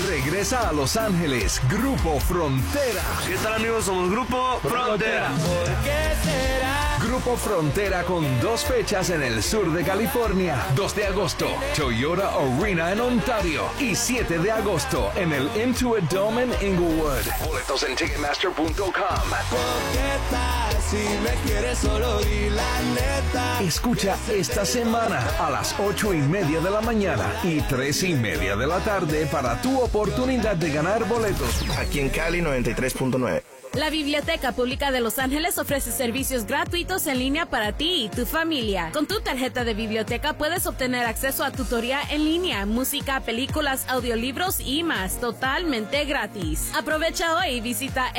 Regresa a Los Ángeles, Grupo Frontera. ¿Qué tal, amigos? Somos Grupo Frontera. ¿Por qué será? Grupo Frontera con 2 fechas en el sur de California. 2 de agosto, Toyota Arena en Ontario. Y 7 de agosto en el Intuit Dome en Inglewood. Boletos en Ticketmaster.com. ¿Qué tal si me quieres solo di la neta? Escucha esta semana a las 8:30 de la mañana y 3:30 de la tarde para tu oportunidad de ganar boletos. Aquí en Cali 93.9. La Biblioteca Pública de Los Ángeles ofrece servicios gratuitos en línea para ti y tu familia. Con tu tarjeta de biblioteca puedes obtener acceso a tutoría en línea, música, películas, audiolibros y más, totalmente gratis. Aprovecha hoy y visita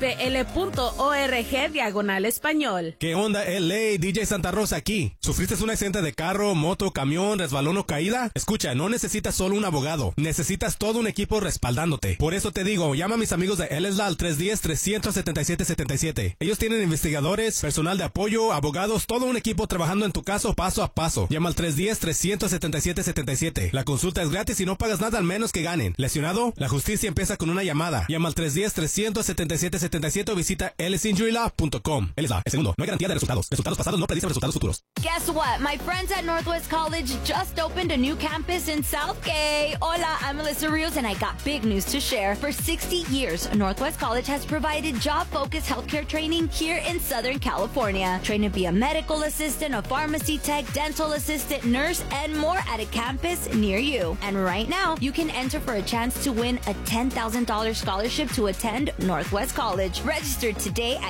lapl.org/español. ¿Qué onda, LA? DJ Santa Rosa aquí. ¿Sufriste un accidente de carro, moto, camión, resbalón o caída? Escucha, no necesitas solo un abogado. Necesitas todo un equipo respaldándote. Por eso te digo, llama a mis amigos de LSLA al 310-300-7777. Ellos tienen investigadores, personal de apoyo, abogados, todo un equipo trabajando en tu caso paso a paso. Llama al 310-300-7777. La consulta es gratis y no pagas nada al menos que ganen. ¿Lesionado? La justicia empieza con una llamada. Llama al 310-300-7777 o visita lsinjurylaw.com. LSLA, el segundo. No hay garantía de resultados. Resultados pasados no predicen resultados futuros. Guess what? My friends at Northwest College just opened a new campus in Southgate. Hola, I'm Melissa Rios and I got big news to share. For 60 years, Northwest College has provided job-focused healthcare training here in Southern California. Train to be a medical assistant, a pharmacy tech, dental assistant, nurse, and more at a campus near you. And right now, you can enter for a chance to win a $10,000 scholarship to attend Northwest College. Register today at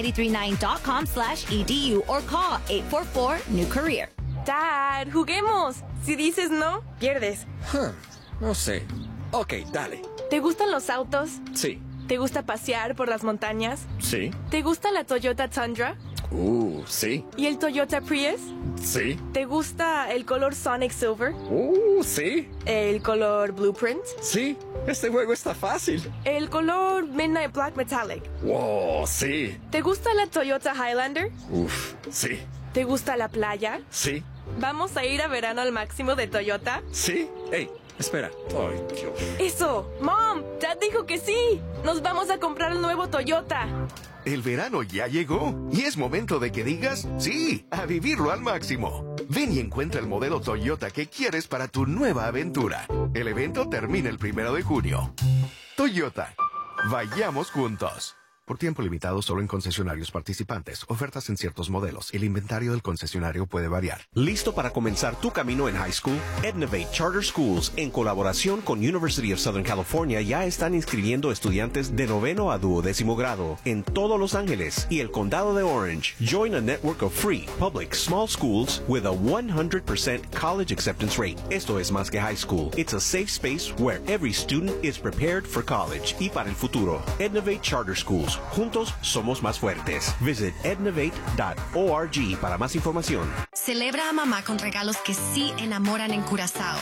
cali939.com/edu or call 844-NEW-CAREER. Dad, juguemos. Si dices no, pierdes. No sé. Ok, dale. ¿Te gustan los autos? Sí. ¿Te gusta pasear por las montañas? Sí. ¿Te gusta la Toyota Tundra? Sí. ¿Y el Toyota Prius? Sí. ¿Te gusta el color Sonic Silver? Sí. ¿El color Blueprint? Sí. Este juego está fácil. ¿El color Midnight Black Metallic? Wow, sí. ¿Te gusta la Toyota Highlander? Sí. ¿Te gusta la playa? Sí. ¿Vamos a ir a verano al máximo de Toyota? Sí. Hey, espera. Ay, Dios. ¡Eso! ¡Mom! ¡Dad dijo que sí! ¡Nos vamos a comprar el nuevo Toyota! El verano ya llegó y es momento de que digas sí, a vivirlo al máximo. Ven y encuentra el modelo Toyota que quieres para tu nueva aventura. El evento termina el 1 de junio. Toyota. Vayamos juntos. Por tiempo limitado solo en concesionarios participantes. Ofertas en ciertos modelos. El inventario del concesionario puede variar. ¿Listo para comenzar tu camino en high school? Ednovate Charter Schools, en colaboración con University of Southern California, ya están inscribiendo estudiantes de 9º a 12º grado en todo Los Ángeles y el condado de Orange. Join a network of free, public, small schools with a 100% college acceptance rate. Esto es más que high school. It's a safe space where every student is prepared for college y para el futuro. Ednovate Charter Schools. Juntos somos más fuertes. Visit ednovate.org para más información. Celebra a mamá con regalos que sí enamoran en Curazao.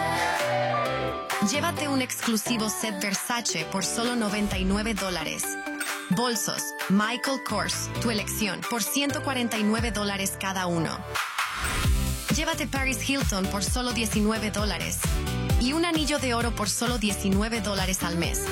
Llévate un exclusivo set Versace por solo $99. Bolsos Michael Kors, tu elección, por $149 cada uno. Llévate Paris Hilton por solo $19. Y un anillo de oro por solo $19 al mes.